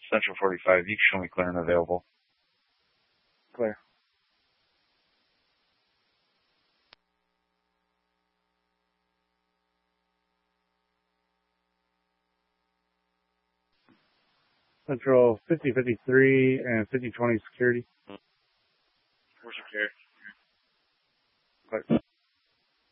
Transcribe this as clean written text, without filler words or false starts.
Central 45. You can show me clear and available. Clear. Central 5053 and 5020 security. Where's security? Clear.